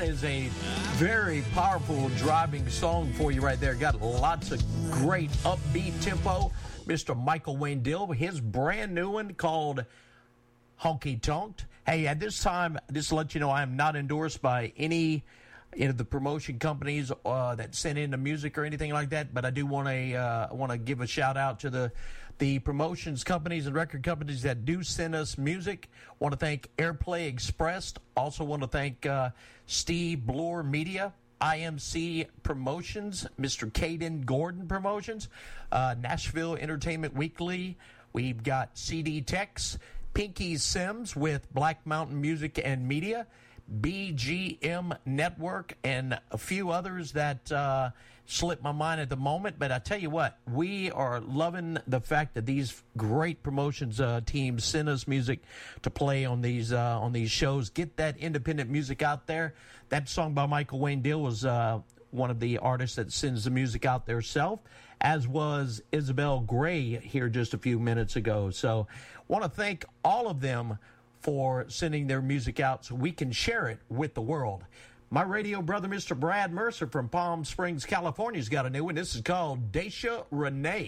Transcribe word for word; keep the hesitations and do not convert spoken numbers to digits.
is a very powerful driving song for you right there. Got lots of great upbeat tempo. Mister Michael Wayne Dill, his brand new one called Honky Tonked. Hey, at this time, just to let you know, I am not endorsed by any you know, the promotion companies uh, that send in the music or anything like that, but I do want to uh, want to give a shout out to the the promotions companies and record companies that do send us music. Want to thank Airplay Express. Also want to thank uh, Steve Bloor Media, I M C Promotions, Mister Caden Gordon Promotions, uh, Nashville Entertainment Weekly. We've got C D Tex, Pinky Sims with Black Mountain Music and Media, B G M Network, and a few others that uh, slip my mind at the moment. But I tell you what, we are loving the fact that these great promotions uh, teams send us music to play on these uh, on these shows. Get that independent music out there. That song by Michael Wayne Dill was uh, one of the artists that sends the music out there herself, as was Isabel Gray here just a few minutes ago. So want to thank all of them for sending their music out so we can share it with the world. My radio brother, Mister Brad Mercer from Palm Springs, California, has got a new one. This is called Daisha Renee.